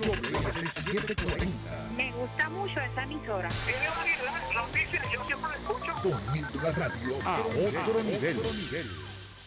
WS740. Me gusta mucho esta emisora. Tiene variedad, noticias, yo siempre la escucho. Poniendo la radio a otro nivel.